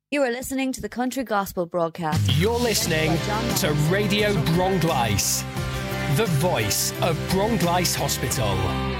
You are listening to the Country Gospel broadcast. You're listening to Radio Bronglais, the voice of Bronglais Hospital.